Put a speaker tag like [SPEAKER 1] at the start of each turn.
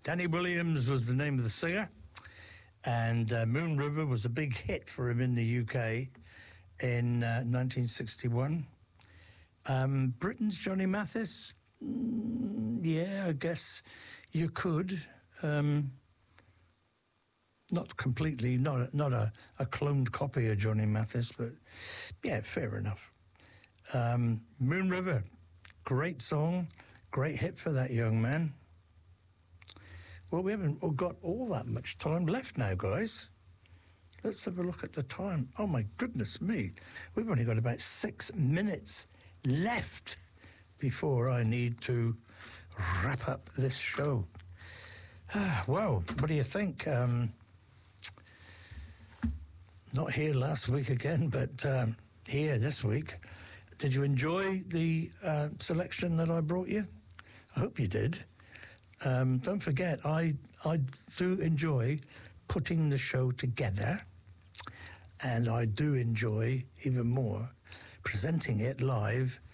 [SPEAKER 1] Danny Williams was the name of the singer, and Moon River was a big hit for him in the UK in 1961. Britain's Johnny Mathis, yeah, I guess you could. Not completely, not a cloned copy of Johnny Mathis, but yeah, fair enough. Moon River, great song, great hit for that young man. Well, we haven't got all that much time left now, guys. Let's have a look at the time. Oh, my goodness me. We've only got about 6 minutes left before I need to wrap up this show. Well, what do you think? Not here last week again, but here this week. Did you enjoy the selection that I brought you? I hope you did. Don't forget, I do enjoy putting the show together, and I do enjoy even more presenting it live